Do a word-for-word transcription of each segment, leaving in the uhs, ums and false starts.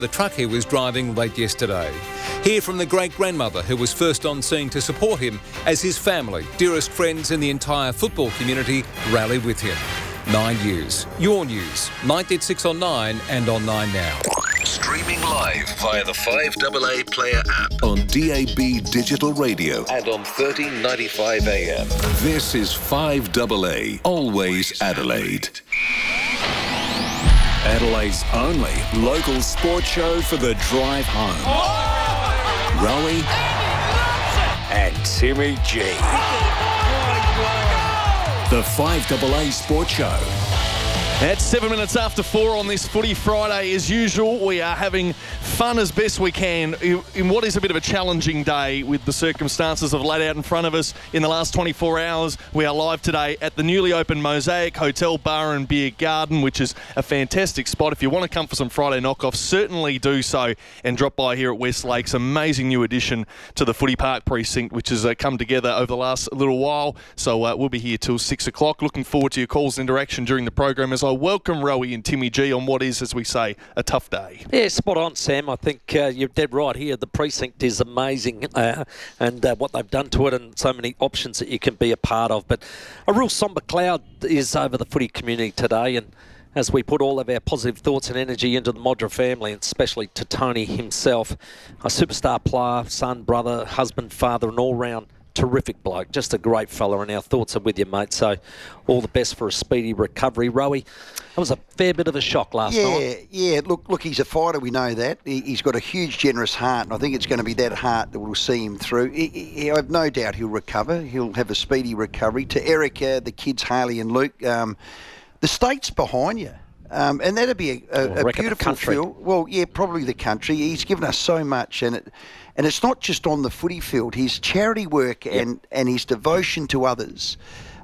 the truck he was driving late yesterday. Hear from the great-grandmother who was first on scene to support him as his family, dearest friends and the entire football community rally with him. Nine News. Your news. ninety at six on Nine and on Nine Now. Streaming live via the five A A Player app on D A B Digital Radio and on thirteen ninety-five A M. This is five A A, always Adelaide. Adelaide's only local sports show for the drive home. Oh! Rowie and Timmy G. The five A A Sports Show. At seven minutes after four on this Footy Friday, as usual, we are having fun as best we can in what is a bit of a challenging day with the circumstances of laid out in front of us in the last twenty-four hours. We are live today at the newly opened Mosaic Hotel Bar and Beer Garden, which is a fantastic spot. If you want to come for some Friday knockoffs, certainly do so and drop by here at West Lakes. Amazing new addition to the Footy Park precinct, which has uh, come together over the last little while. So uh, we'll be here till six o'clock. Looking forward to your calls and interaction during the program as I welcome Rowie and Timmy G on what is, as we say, a tough day. Yeah, spot on, Sam. I think uh, you're dead right here. The precinct is amazing uh, and uh, what they've done to it and so many options that you can be a part of. But a real sombre cloud is over the footy community today, and as we put all of our positive thoughts and energy into the Modra family, and especially to Tony himself, a superstar player, son, brother, husband, father, and all-round terrific bloke, just a great fella, and our thoughts are with you, mate. So all the best for a speedy recovery. Rowie, that was a fair bit of a shock last yeah, night. Yeah, yeah. Look, look, he's a fighter, we know that. He, he's got a huge, generous heart, and I think it's going to be that heart that will see him through. He, he, I have no doubt he'll recover. He'll have a speedy recovery. To Erica, the kids, Haley and Luke, um, the state's behind you. Um, and that'd be a, a, a beautiful feel. Well, yeah, probably the country. He's given us so much, and it, and it's not just on the footy field. His charity work yep. and, and his devotion to others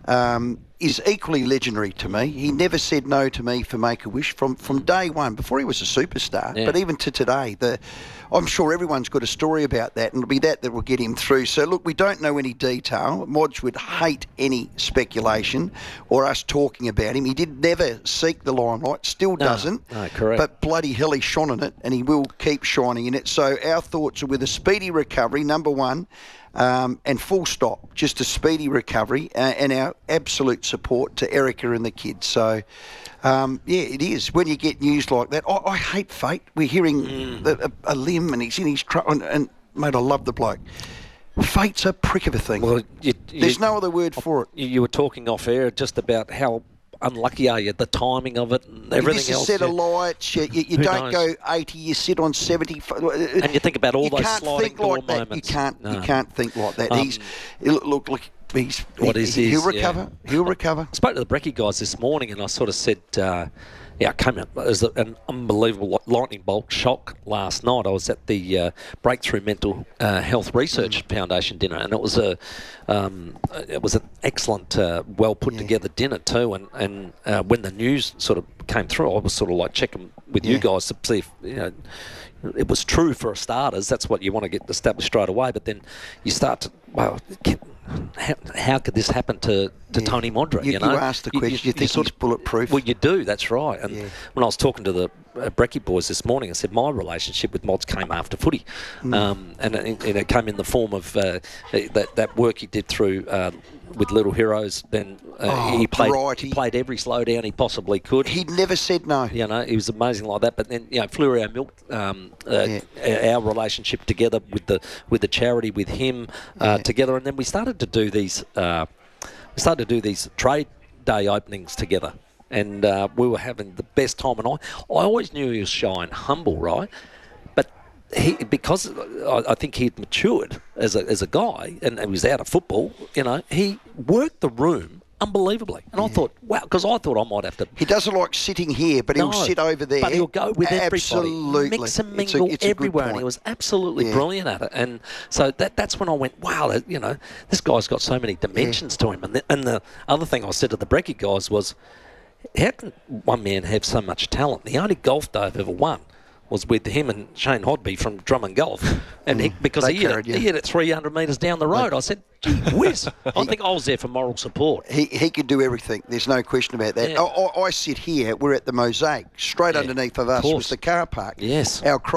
um, is equally legendary to me. He never said no to me for Make-A-Wish from, from day one, before he was a superstar. Yeah. But even to today, the I'm sure everyone's got a story about that, and it'll be that that will get him through. So, look, we don't know any detail. Mods would hate any speculation or us talking about him. He did never seek the limelight, still no, doesn't. No, correct. But bloody hell, he shone in it, and he will keep shining in it. So our thoughts are with a speedy recovery, number one, um, and full stop, just a speedy recovery, uh, and our absolute support to Erica and the kids. So... Um, yeah, it is. When you get news like that, I, I hate fate. We're hearing mm. a, a limb and he's in his truck, and, and mate, I love the bloke. Fate's a prick of a thing. Well, you, you, There's no other word for it. You were talking off air just about how unlucky are you, the timing of it and everything this is else. set of lights. You, you, you don't knows? go eighty. You sit on seventy. And you think about all you those can't sliding think door like that. moments. You can't. No. You can't think like that. Um, He's look. look, look He's, what he, is he'll his, recover. Yeah. He'll recover. I spoke to the Brekkie guys this morning, and I sort of said, uh, yeah, I came out as an unbelievable lightning bolt shock last night. I was at the uh, Breakthrough Mental uh, Health Research mm. Foundation dinner, and it was a um, it was an excellent, uh, well put yeah. together dinner too. And and uh, when the news sort of came through, I was sort of like checking with yeah. you guys to see if you know. It was true for starters. That's what you want to get established straight away. But then you start to, well, how, how could this happen to, to yeah. Tony Modra? You, you know, you asked the question. You, you, you think he's bulletproof? Well, you do. That's right. And yeah. when I was talking to the uh, Brekkie boys this morning, I said my relationship with Mods came after footy, mm. um, and, it, and it came in the form of uh, that that work he did through. Um, with Little Heroes, then uh, oh, he played variety. he played every slow down he possibly could. He never said no. You know, he was amazing like that. But then, you know, Fluoro Milk, um, uh, yeah. our relationship together with the with the charity with him uh, yeah. together, and then we started to do these. Uh, we started to do these trade day openings together, and uh, we were having the best time. And I, I always knew he was shy and humble, right? He, because I think he'd matured as a as a guy and he was out of football, you know, he worked the room unbelievably. And yeah. I thought, wow, because I thought I might have to... He doesn't like sitting here, but no, he'll sit over there. But he'll go with everybody. Absolutely. Mix and mingle it's a, it's a everywhere. And he was absolutely yeah. brilliant at it. And so that that's when I went, wow, you know, this guy's got so many dimensions yeah. to him. And the, and the other thing I said to the Brekkie guys was, how can one man have so much talent? The only golf day I've ever won was with him and Shane Hodby from Drummond Golf, and he, because They he hit, carried it, you. he hit it three hundred metres down the road. I said, gee whiz. I think I was there for moral support. He he could do everything. There's no question about that. Yeah. I, I, I sit here. We're at the Mosaic. Straight Yeah, underneath of us of was course. the car park. Yes. Our